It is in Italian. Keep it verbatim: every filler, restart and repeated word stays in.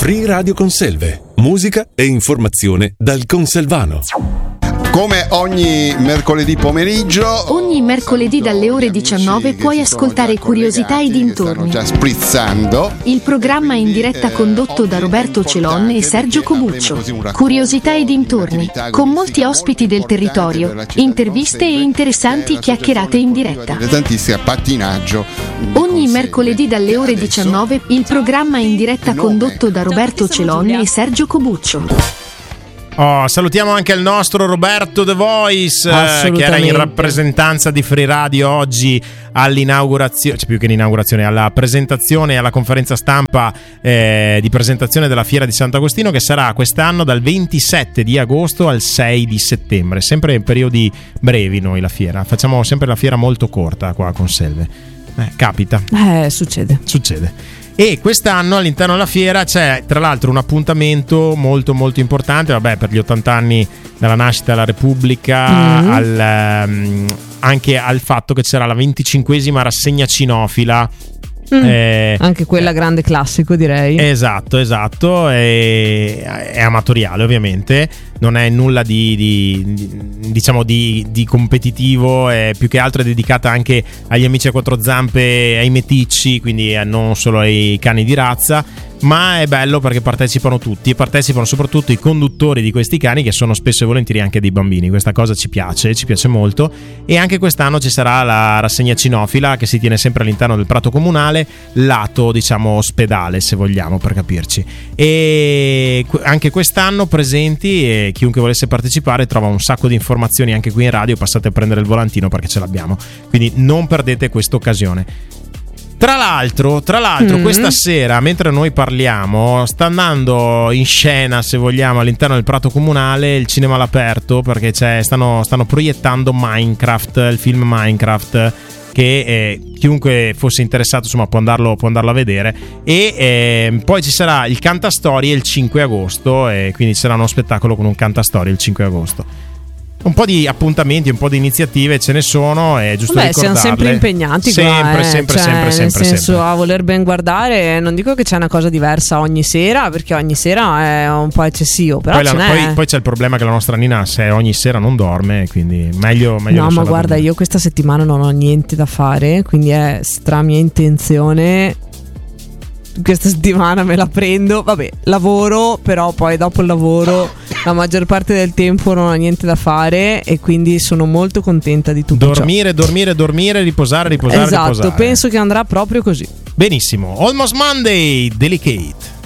Free Radio Conselve, musica e informazione dal Conselvano. Come ogni mercoledì pomeriggio, ogni mercoledì dalle ore diciannove puoi ascoltare Curiosità e dintorni. Già sprizzando. Il programma in diretta condotto da Roberto Celon e Sergio Cobuccio. Curiosità e dintorni, con molti ospiti del territorio, interviste e interessanti chiacchierate in diretta. Tantissimi a pattinaggio. Ogni mercoledì dalle ore diciannove il programma in diretta condotto da Roberto Celon e Sergio Cobuccio. Oh, salutiamo anche il nostro Roberto The Voice, eh, che era in rappresentanza di Free Radio oggi all'inaugurazione, cioè più che l'inaugurazione, alla presentazione e alla conferenza stampa eh, di presentazione della Fiera di Sant'Agostino, che sarà quest'anno dal ventisette di agosto al sei di settembre, sempre in periodi brevi noi la fiera, facciamo sempre la fiera molto corta qua a Conselve, eh, capita. Eh, succede. Succede. E quest'anno all'interno della fiera c'è tra l'altro un appuntamento molto molto importante, vabbè, per gli ottanta anni dalla nascita della Repubblica, mm-hmm. al, um, anche al fatto che c'era la venticinquesima rassegna cinofila. Mm, eh, anche quella eh, grande classico, direi. Esatto, esatto. È, è amatoriale, ovviamente. Non è nulla di, di, di diciamo di, di competitivo. È più che altro è dedicata anche agli amici a quattro zampe, ai meticci, quindi non solo ai cani di razza. Ma è bello perché partecipano tutti e partecipano soprattutto i conduttori di questi cani, che sono spesso e volentieri anche dei bambini. Questa cosa ci piace, ci piace molto. E anche quest'anno ci sarà la rassegna cinofila, che si tiene sempre all'interno del Prato Comunale, lato diciamo ospedale, se vogliamo, per capirci. E anche quest'anno presenti, e chiunque volesse partecipare trova un sacco di informazioni anche qui in radio. Passate a prendere il volantino perché ce l'abbiamo, quindi non perdete questa occasione. Tra l'altro, tra l'altro mm. questa sera, mentre noi parliamo, sta andando in scena, se vogliamo, all'interno del Prato Comunale il cinema all'aperto, perché c'è, stanno, stanno proiettando Minecraft, il film Minecraft, che eh, chiunque fosse interessato insomma può andarlo, può andarlo a vedere. E eh, poi ci sarà il Cantastorie il cinque agosto, e quindi ci sarà uno spettacolo con un Cantastorie il cinque agosto. Un po' di appuntamenti, un po' di iniziative ce ne sono, è giusto Beh, ricordarle. siamo sempre impegnati sempre, qua, eh. sempre, cioè, sempre, sempre, nel senso, sempre. a voler ben guardare, non dico che c'è una cosa diversa ogni sera, perché ogni sera è un po' eccessivo, però poi, ce la, n'è. poi, poi c'è il problema che la nostra Nina, se ogni sera non dorme, quindi meglio, meglio no, ma guarda, dormire. io questa settimana non ho niente da fare, quindi è stra mia intenzione. Questa settimana me la prendo, vabbè, lavoro, però poi dopo il lavoro la maggior parte del tempo non ho niente da fare, e quindi sono molto contenta di tutto. Dormire, ciò. dormire, dormire, riposare, riposare, esatto, riposare. Penso che andrà proprio così. Benissimo. Almost Monday, Delicate.